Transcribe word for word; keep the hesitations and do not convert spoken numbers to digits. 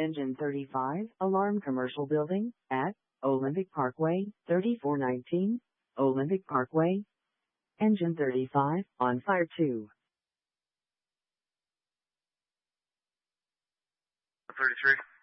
Engine thirty-five, Alarm Commercial Building, at Olympic Parkway, thirty-four nineteen, Olympic Parkway. Engine thirty-five, on fire two. thirty-three.